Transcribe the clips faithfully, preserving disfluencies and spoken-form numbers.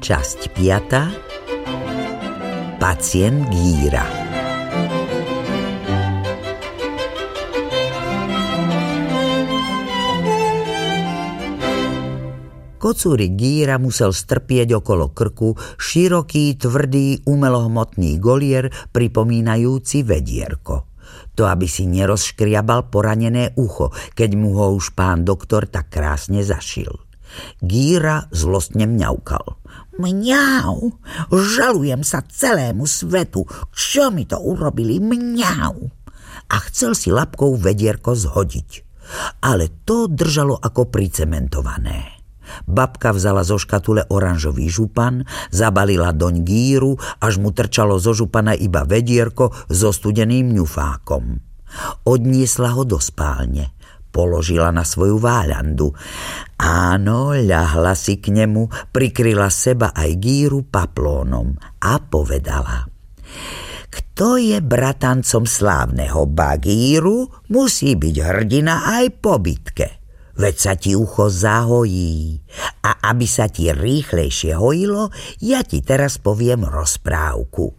Časť piata. Pacient Gíra. Kocúrik Gíra musel strpieť okolo krku široký, tvrdý, umelohmotný golier pripomínajúci vedierko. To, aby si nerozškriabal poranené ucho, keď mu ho už pán doktor tak krásne zašil. Gíra zlostne mňaukal. Mňau, žalujem sa celému svetu, čo mi to urobili, mňau. A chcel si labkou vedierko zhodiť, ale to držalo ako pricementované. Babka vzala zo škatule oranžový župan, zabalila doň Gíru, až mu trčalo zo župana iba vedierko so studeným ňufákom. Odniesla ho do spálne, položila na svoju váľandu. Áno, ľahla si k nemu, prikryla seba aj Gíru paplónom a povedala: Kto je bratancom slávneho Bagíru, musí byť hrdina aj po bitke. Veď sa ti ucho zahojí. A aby sa ti rýchlejšie hojilo, ja ti teraz poviem rozprávku.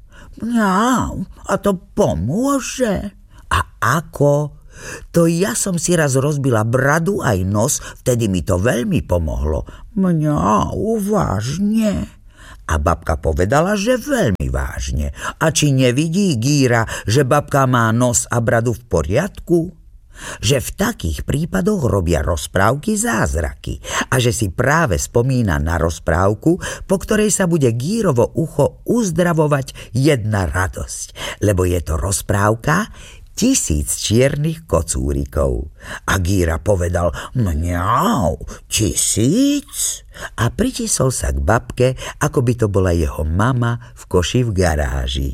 Mňau, a to pomôže? A ako? To ja som si raz rozbila bradu aj nos, vtedy mi to veľmi pomohlo. Mňau, vážne? A babka povedala, že veľmi vážne. A či nevidí Gíra, že babka má nos a bradu v poriadku? Že v takých prípadoch robia rozprávky zázraky a že si práve spomína na rozprávku, po ktorej sa bude Gírovo ucho uzdravovať jedna radosť, lebo je to rozprávka Tisíc čiernych kocúrikov. A Gíra povedal: Mňau, tisíc? A pritisol sa k babke, ako by to bola jeho mama v koši v garáži.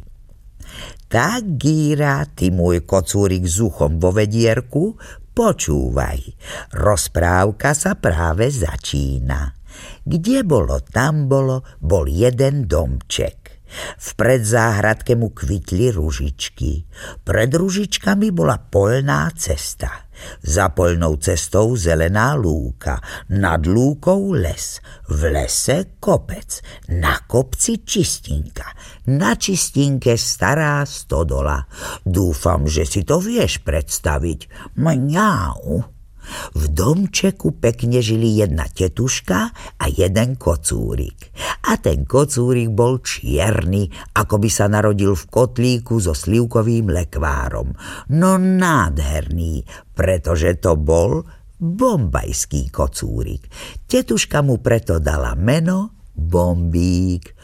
Tak, Gíra, ty môj kocúrik s uchom vo vedierku, počúvaj. Rozprávka sa práve začína. Kde bolo, tam bolo, bol jeden domček. V predzáhradke mu kvitli ružičky. Pred ružičkami bola poľná cesta. Za poľnou cestou zelená lúka, nad lúkou les, v lese kopec, na kopci čistinka, na čistinke stará stodola. Dúfam, že si to vieš predstaviť. Mňau. V domčeku pekne žili jedna tetuška a jeden kocúrik. A ten kocúrik bol čierny, ako by sa narodil v kotlíku so slivkovým lekvárom. No nádherný, pretože to bol bombajský kocúrik. Tetuška mu preto dala meno Bombík.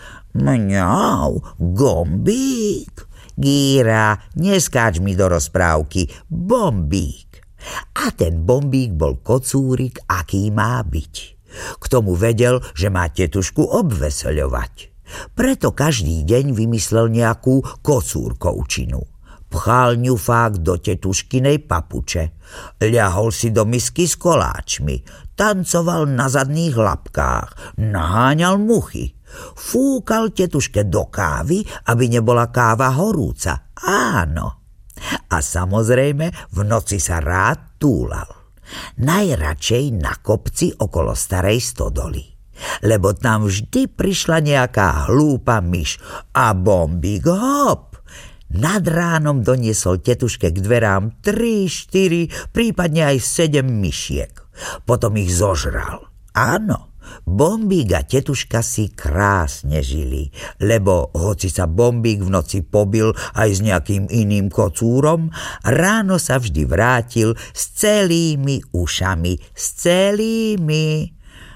Mňau, Gombík. Gíra, neskáč mi do rozprávky, Bombík. A ten Bombík bol kocúrik, aký má byť. K tomu vedel, že má tetušku obveseľovať. Preto každý deň vymyslel nejakú kocúrkovčinu. Pchal ňufák do tetuškinej papuče, ľahol si do misky s koláčmi, tancoval na zadných labkách, naháňal muchy, fúkal tetuške do kávy, aby nebola káva horúca. Áno. A samozrejme v noci sa rád túlal. Najradšej na kopci okolo starej stodoly, lebo tam vždy prišla nejaká hlúpa myš a Bombík hop. Nad ránom doniesol tetuške k dverám tri, štyri, prípadne aj sedem myšiek. Potom ich zožral. Áno, Bombík a tetuška si krásne žili, lebo hoci sa Bombík v noci pobil aj s nejakým iným kocúrom, ráno sa vždy vrátil s celými ušami, s celými.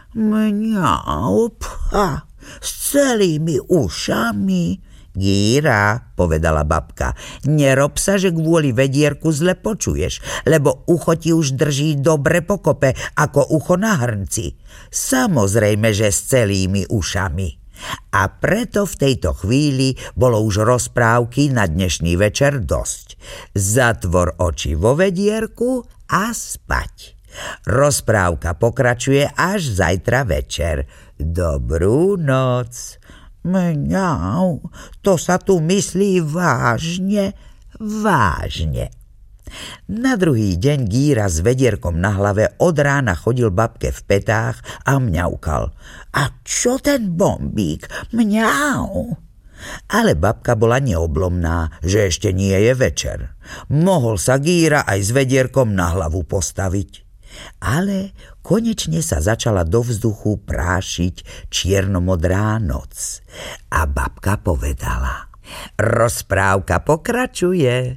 Mňau, pha, s celými ušami. Gíra, povedala babka, nerob sa, že kvôli vedierku zle počuješ, lebo ucho ti už drží dobre pokope ako ucho na hrnci. Samozrejme, že s celými ušami. A preto v tejto chvíli bolo už rozprávky na dnešný večer dosť. Zatvor oči vo vedierku a spať. Rozprávka pokračuje až zajtra večer. Dobrú noc. Mňau, to sa tu myslí vážne, vážne. Na druhý deň Gíra s vedierkom na hlave od rána chodil babke v petách a mňaukal. A čo ten Bombík? Mňau. Ale babka bola neoblomná, že ešte nie je večer. Mohol sa Gíra aj s vedierkom na hlavu postaviť. Ale konečne sa začala do vzduchu prášiť čiernomodrá noc. A babka povedala: rozprávka pokračuje.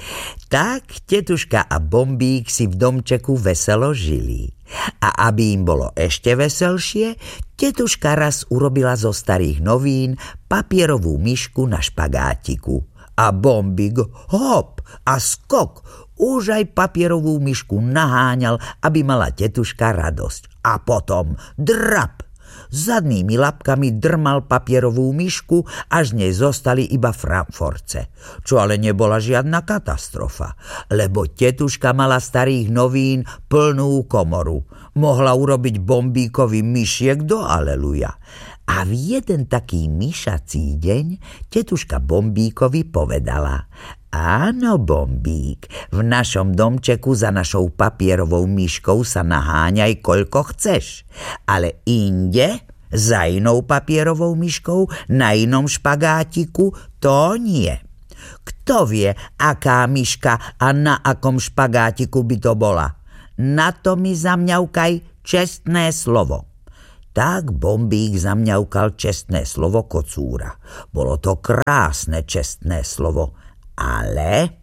Tak tetuška a Bombík si v domčeku veselo žili. A aby im bolo ešte veselšie, tetuška raz urobila zo starých novín papierovú myšku na špagátiku. A Bombík hop a skok už aj papierovú myšku naháňal, aby mala tetuška radosť. A potom drap! Zadnými labkami drmal papierovú myšku, až z nej zostali iba framforce. Čo ale nebola žiadna katastrofa, lebo tetuška mala starých novín plnú komoru. Mohla urobiť Bombíkovi myšiek do aleluja. A v jeden taký myšací deň tetuška Bombíkovi povedala: áno, Bombík, v našom domčeku za našou papierovou myškou sa naháňaj koľko chceš, ale inde, za inou papierovou myškou, na inom špagátiku, to nie. Kto vie, aká myška a na akom špagátiku by to bola? Na to mi zamňaukaj čestné slovo. Tak Bombík zamňaukal čestné slovo kocúra. Bolo to krásne čestné slovo. Ale,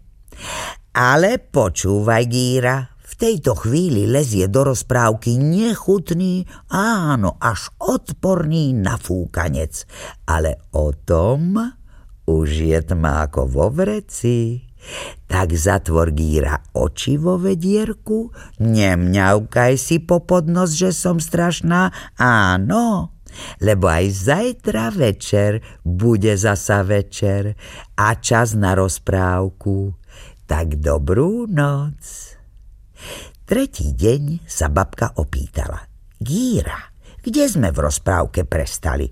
ale počúvaj, Gíra, v tejto chvíli lezie do rozprávky nechutný, áno, až odporný nafúkanec. Ale o tom už je tma ako vo vreci. Tak zatvor, Gíra, oči vo vedierku, nemňaukaj si po podnos, že som strašná, áno, lebo aj zajtra večer bude zasa večer a čas na rozprávku. Tak dobrú noc. Tretí deň sa babka opýtala: Gíra, kde sme v rozprávke prestali?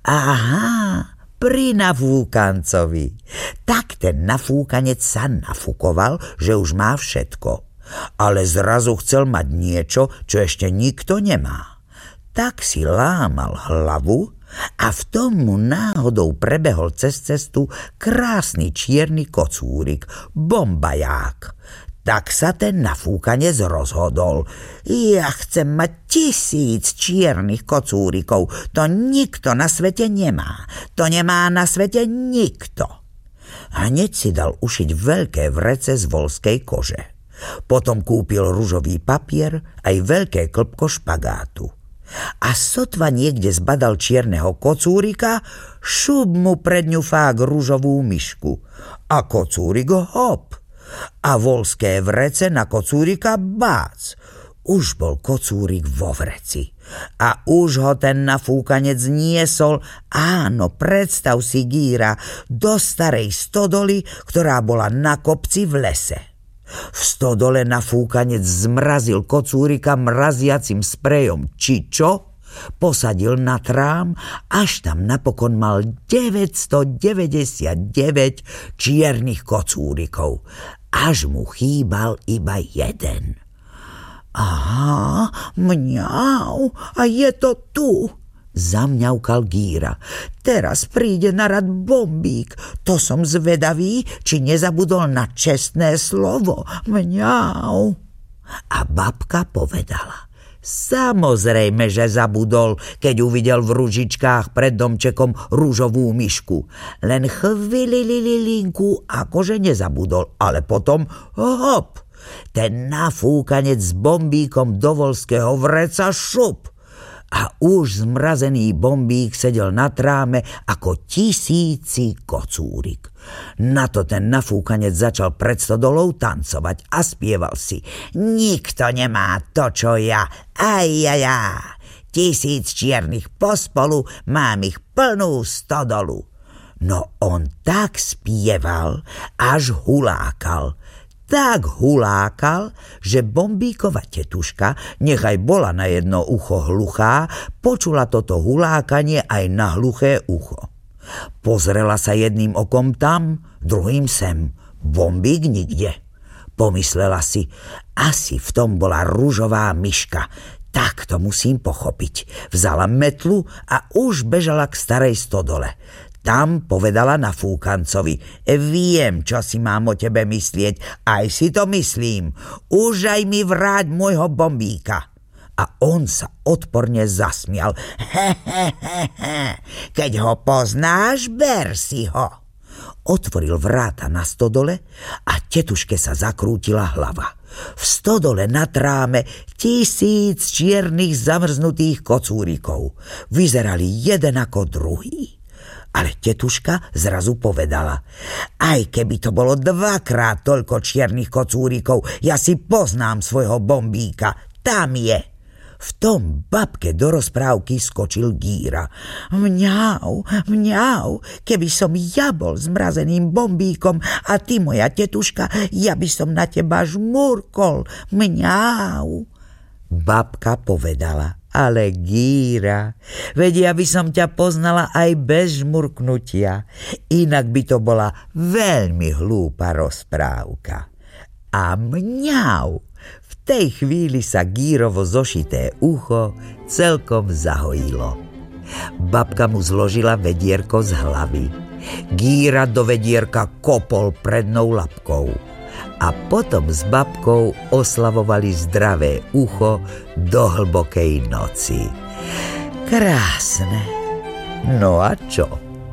Aha, pri nafúkancovi. Tak ten nafúkanec sa nafúkoval, že už má všetko. Ale zrazu chcel mať niečo, čo ešte nikto nemá. Tak si lámal hlavu a v tom mu náhodou prebehol cez cestu krásny čierny kocúrik, bombaják. Tak sa ten nafúkanec rozhodol: ja chcem mať tisíc čiernych kocúrikov, to nikto na svete nemá, to nemá na svete nikto. Hneď si dal ušiť veľké vrece z voľskej kože. Potom kúpil ružový papier aj veľké klbko špagátu. A sotva niekde zbadal čierneho kocúrika, šup mu pred ňu fák ružovú myšku. A kocúrik hop! A voľské vrece na kocúrika bác. Už bol kocúrik vo vreci. A už ho ten nafúkanec niesol, áno, predstav si, Gíra, do starej stodoly, ktorá bola na kopci v lese. V stodole nafúkanec zmrazil kocúrika mraziacim sprejom čičo, posadil na trám, až tam napokon mal deväťstodeväťdesiatdeväť čiernych kocúrikov. Až mu chýbal iba jeden. Aha, mňau, a je to tu, zamňaukal Gíra. Teraz príde na rad Bombík. To som zvedavý, či nezabudol na čestné slovo. Mňau. A babka povedala: samozrejme, že zabudol, keď uvidel v ružičkách pred domčekom ružovú myšku. Len chvílililinku, akože nezabudol, ale potom hop! Ten nafúkanec s Bombíkom do voľského vreca šup! A už zmrazený Bombík sedel na tráme ako tisíci kocúrik. Na to ten nafúkanec začal pred stodolou tancovať a spieval si: nikto nemá to, čo ja, aj ja, ja. Tisíc čiernych pospolu, mám ich plnú stodolu. No on tak spieval, až hulákal. Tak hulákal, že Bombíkova tetuška, nechaj bola na jedno ucho hluchá, počula toto hulákanie aj na hluché ucho. Pozrela sa jedným okom tam, druhým sem. Bombík nikde. Pomyslela si, asi v tom bola ružová myška. Tak to musím pochopiť. Vzala metlu a už bežala k starej stodole. Tam povedala na fúkancovi: viem, čo si mám o tebe myslieť, aj si to myslím. Už aj mi vráť môjho bombíka. A on sa odporne zasmial. He, he, he, he. Keď ho poznáš, ber si ho. Otvoril vráta na stodole a tetuške sa zakrútila hlava. V stodole nad ráme tisíc čiernych zamrznutých kocúrikov. Vyzerali jeden ako druhý. Ale tetuška zrazu povedala: aj keby to bolo dvakrát toľko čiernych kocúrikov, ja si poznám svojho bombíka. Tam je. V tom babke do rozprávky skočil Gíra. Mňau, mňau, keby som ja bol zmrazeným bombíkom a ty, moja tetuška, ja by som na teba žmurkol. Mňau. Babka povedala: ale Gíra, veď ja by som ťa poznala aj bez žmurknutia. Inak by to bola veľmi hlúpa rozprávka. A mňau. V tej chvíli sa Gírovo zošité ucho celkom zahojilo. Babka mu zložila vedierko z hlavy. Gíra do vedierka kopol prednou labkou. A potom s babkou oslavovali zdravé ucho do hlbokej noci. Krásne. No a čo?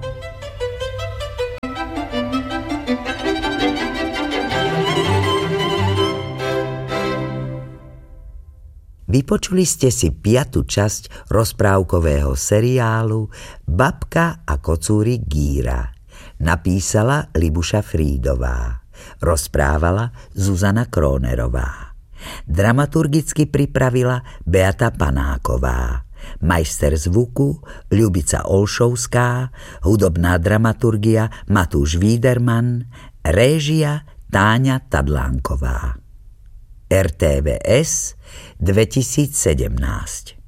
Vypočuli ste si piatu časť rozprávkového seriálu Babka a kocúrik Gíra. Napísala Libuša Frídová. Rozprávala Zuzana Krónerová. Dramaturgicky pripravila Beata Panáková. Majster zvuku Ľubica Olšovská, hudobná dramaturgia Matúš Víderman, réžia Táňa Tadlánková. er té vé es dvetisícsedemnásť.